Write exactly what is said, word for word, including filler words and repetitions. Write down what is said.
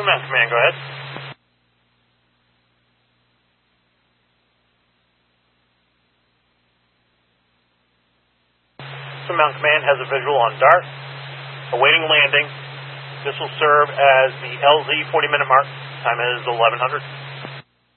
Mountain Command, go ahead. Twin Mountain Command has a visual on Dart, awaiting landing. This will serve as the L Z forty minute mark. Time is eleven hundred.